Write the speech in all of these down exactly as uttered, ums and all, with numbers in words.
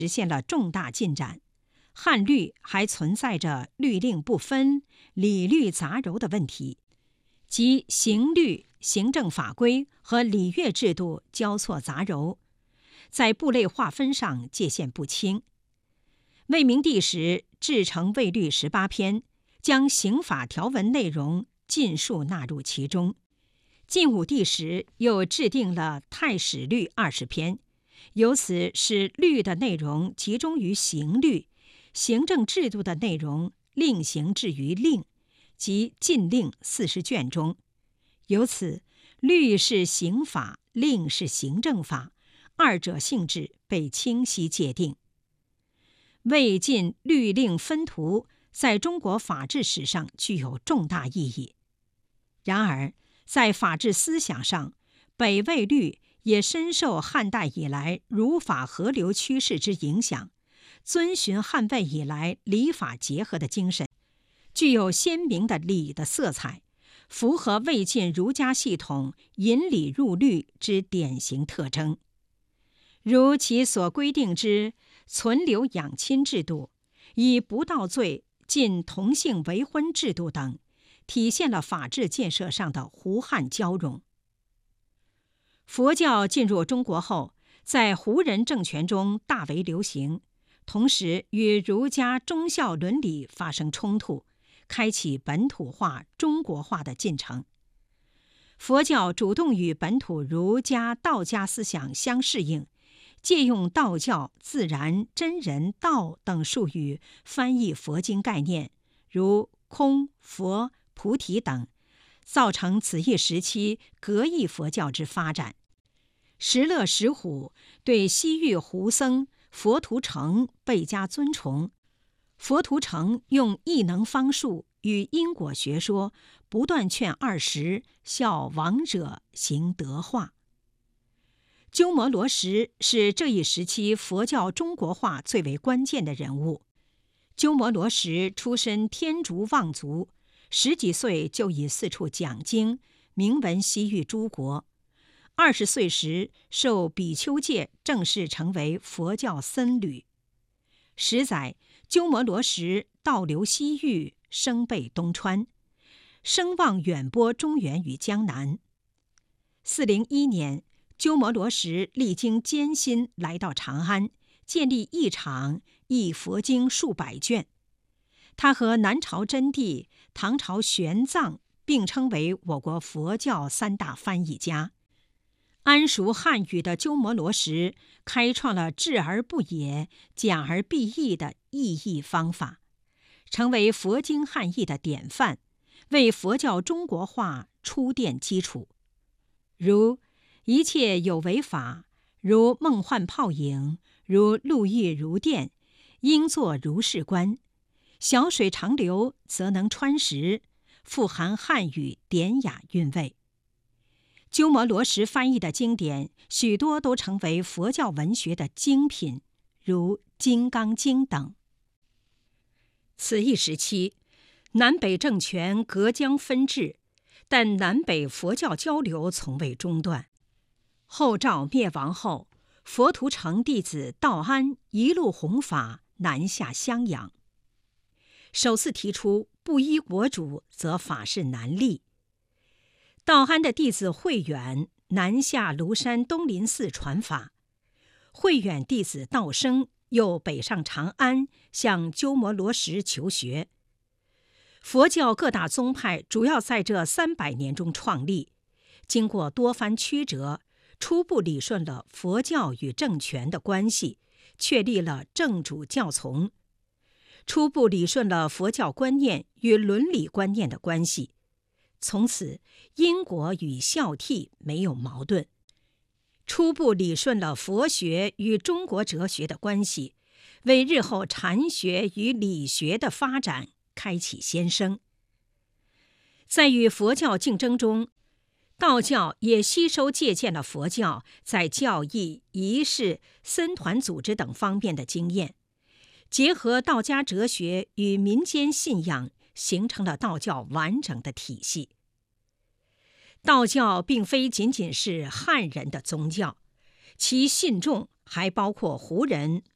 实现了重大进展。汉律还存在着律令不分、礼律杂糅的问题，即刑律、行政法规和礼乐制度交错杂糅，在部类划分上界限不清。魏明帝时制成魏律十八篇，将刑法条文内容尽数纳入其中。晋武帝时又制定了太史律二十篇，由此使律的内容集中于刑律，行政制度的内容令行置于令，即禁令四十卷中。由此，律是刑法，令是行政法，二者性质被清晰界定。魏晋律令分途在中国法治史上具有重大意义。然而，在法治思想上，北魏律也深受汉代以来儒法合流趋势之影响，遵循汉魏以来礼法结合的精神，具有鲜明的礼的色彩，符合魏晋儒家系统引礼入律之典型特征。如其所规定之存留养亲制度，以不道罪禁同性为婚制度等，体现了法治建设上的胡汉交融。佛教进入中国后，在胡人政权中大为流行，同时与儒家忠孝伦理发生冲突，开启本土化、中国化的进程。佛教主动与本土儒家、道家思想相适应，借用道教、自然、真人、道等术语翻译佛经概念，如空、佛、菩提等，造成此一时期格义佛教之发展。石勒、石虎对西域胡僧佛图澄倍加尊崇，佛图澄用异能方术与因果学说，不断劝二十效亡者行德化。鸠摩罗什是这一时期佛教中国化最为关键的人物。鸠摩罗什出身天竺望族，十几岁就已四处讲经，名闻西域诸国。二十岁时受比丘戒，正式成为佛教僧侣。十载，鸠摩罗什倒流西域，声备东川，声望远播中原与江南。四零一年，鸠摩罗什历经艰辛来到长安，建立译场，译佛经数百卷。他和南朝真谛、唐朝玄奘并称为我国佛教三大翻译家。谙熟汉语的鸠摩罗什开创了质而不也、讲而必义的译译方法，成为佛经汉译的典范，为佛教中国化铺垫基础。如一切有为法，如梦幻泡影，如露亦如电，应作如是观。小水长流，则能穿石，富含汉语典雅韵味。鸠摩罗什翻译的经典，许多都成为佛教文学的精品，如《金刚经》等。此一时期，南北政权隔江分治，但南北佛教交流从未中断。后赵灭亡后，佛图澄弟子道安一路弘法，南下襄阳，首次提出不依国主，则法事难立。道安的弟子慧远南下庐山东林寺传法，慧远弟子道生又北上长安，向鸠摩罗什求学。佛教各大宗派主要在这三百年中创立，经过多番曲折，初步理顺了佛教与政权的关系，确立了正主教从，初步理顺了佛教观念与伦理观念的关系。从此，因果与孝悌没有矛盾，初步理顺了佛学与中国哲学的关系，为日后禅学与理学的发展开启先声。在与佛教竞争中，道教也吸收借鉴了佛教在教义、仪式、僧团组织等方面的经验，结合道家哲学与民间信仰，形成了道教完整的体系。道教并非仅仅是汉人的宗教，其信众还包括胡人、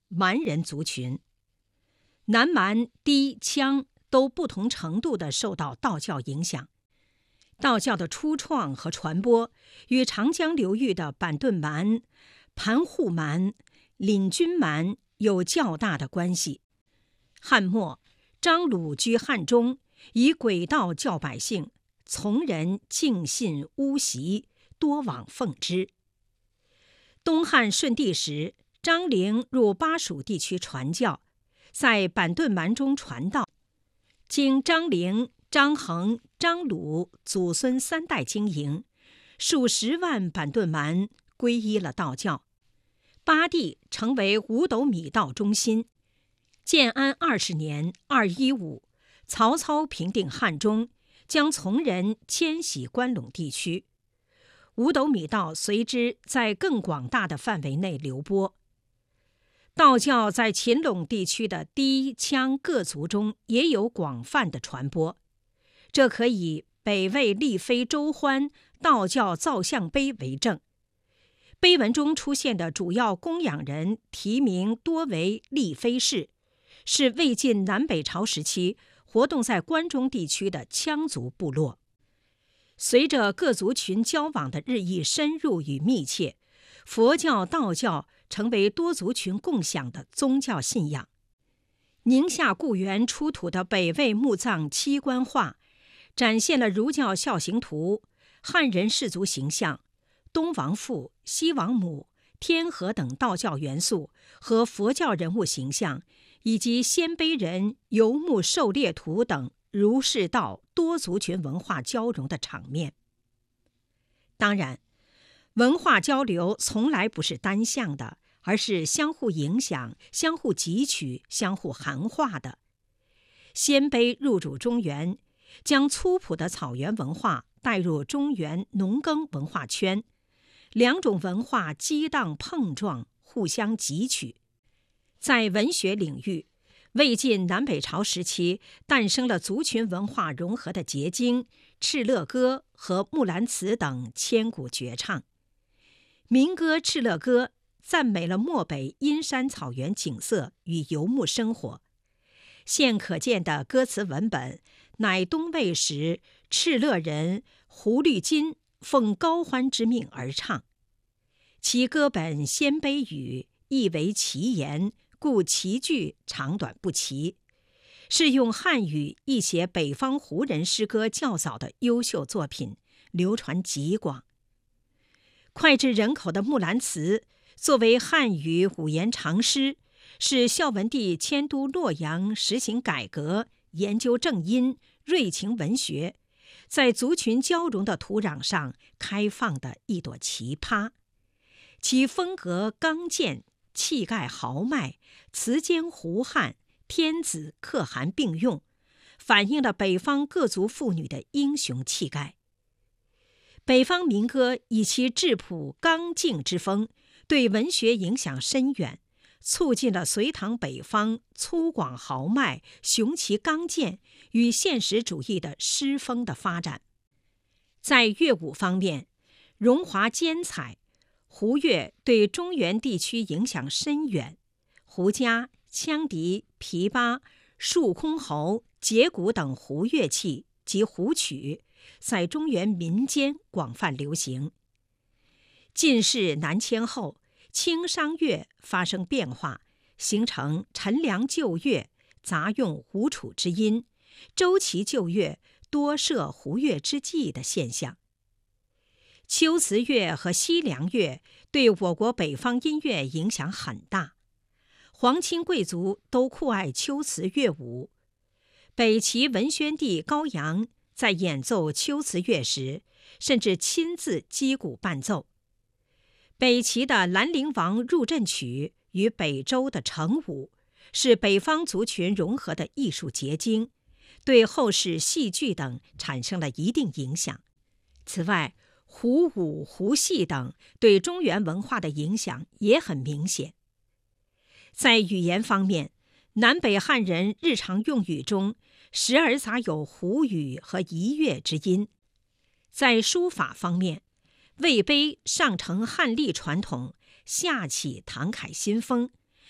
蛮人族群。南蛮、氐、羌都不同程度地受到道教影响。道教的初创和传播与长江流域的板顿蛮、盘户蛮、领军蛮有较大的关系。汉末，张鲁居汉中，以诡道教百姓，从人敬信巫习，多往奉之。东汉顺帝时，张陵入巴蜀地区传教，在板顿蛮中传道，经张陵、张衡、张鲁祖孙三代经营，数十万板顿蛮皈依了道教。巴地成为五斗米道中心。建安二十年（二一五），曹操平定汉中，将从人迁徙关陇地区，五斗米道随之在更广大的范围内流播。道教在秦陇地区的氐、羌各族中也有广泛的传播，这可以北魏立妃周欢道教造像碑为证。碑文中出现的主要供养人题名多为立妃氏，是魏晋南北朝时期活动在关中地区的羌族部落。随着各族群交往的日益深入与密切，佛教、道教成为多族群共享的宗教信仰。宁夏固原出土的北魏墓葬七官画，展现了儒教孝行图、汉人氏族形象、东王父、西王母、天河等道教元素和佛教人物形象，以及鲜卑人游牧狩猎图等儒释道多族群文化交融的场面。当然，文化交流从来不是单向的，而是相互影响、相互汲取、相互含化的。鲜卑入主中原，将粗朴的草原文化带入中原农耕文化圈，两种文化激荡碰撞，互相汲取。在文学领域，魏晋南北朝时期诞生了族群文化融合的结晶《敕勒歌》和《木兰辞》等千古绝唱。民歌《敕勒歌》赞美了漠北阴山草原景色与游牧生活。现可见的歌词文本乃东魏时敕勒人胡律金奉高欢之命而唱，其歌本鲜卑语，意为奇言，故其句长短不齐，是用汉语译写北方胡人诗歌较早的优秀作品，流传极广。脍炙人口的《木兰辞》作为汉语五言长诗，是孝文帝迁都洛阳实行改革，研究正音、锐情文学，在族群交融的土壤上开放的一朵奇葩。其风格刚健，气概豪迈，词间胡汉、天子可汗并用，反映了北方各族妇女的英雄气概。北方民歌以其质朴刚劲之风，对文学影响深远，促进了隋唐北方粗犷豪迈、雄奇刚健与现实主义的诗风的发展。在乐舞方面，荣华兼采，胡乐对中原地区影响深远，胡笳、羌笛、琵琶、竖箜篌、节鼓等胡乐器及胡曲在中原民间广泛流行。晋士南迁后，清商乐发生变化，形成陈梁旧乐杂用胡楚之音，周齐旧乐多设胡乐之技的现象。秋瓷乐和西凉乐对我国北方音乐影响很大，皇亲贵族都酷爱秋瓷乐舞。北齐文宣帝高阳在演奏秋瓷乐时，甚至亲自击鼓伴奏。北齐的兰陵王入阵曲与北周的成舞，是北方族群融合的艺术结晶，对后世戏剧等产生了一定影响。此外，胡舞、胡戏等对中原文化的影响也很明显。在语言方面，南北汉人日常用语中时而杂有胡语和夷越之音。在书法方面，魏碑上承汉隶传统，下启唐楷新风，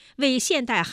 为现代